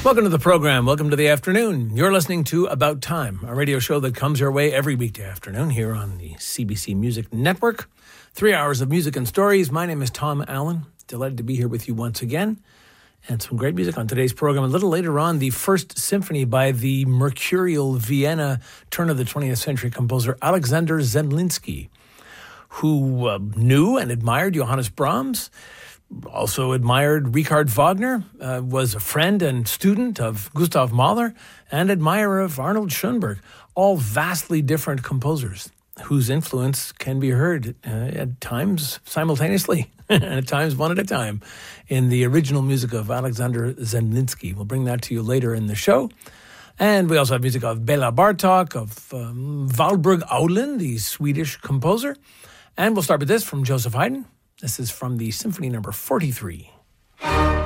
Welcome to the program. Welcome to the afternoon. You're listening to About Time, a radio show that comes your way every weekday afternoon here on the CBC Music Network. 3 hours of music and stories. My name is Tom Allen. Delighted to be here with you once again. And some great music on today's program. A little later on, the First Symphony by the Mercurial Vienna turn of the 20th century composer Alexander Zemlinsky, who knew and admired Johannes Brahms, also admired Richard Wagner, was a friend and student of Gustav Mahler, and admirer of Arnold Schoenberg, all vastly different composers whose influence can be heard at times simultaneously, and at times one at a time, in the original music of Alexander Zemlinsky. We'll bring that to you later in the show. And we also have music of Bela Bartok, of Valborg Aulin, the Swedish composer. And we'll start with this from Joseph Haydn. This is from the Symphony number 43.